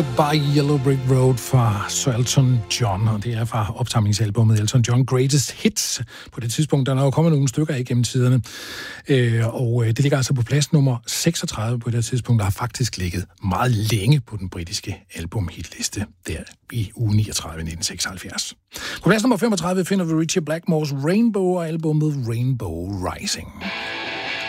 By Yellow Brick Road fra Sir Elton John, og det er fra opsamlingsalbummet Elton John Greatest Hits. På det tidspunkt, der er jo kommet nogle stykker igennem tiderne, og det ligger altså på plads nummer 36 på det tidspunkt, der har faktisk ligget meget længe på den britiske albumhitliste der i uge 39 1976. På plads nummer 35 finder vi Ritchie Blackmores Rainbow og albumet Rainbow Rising.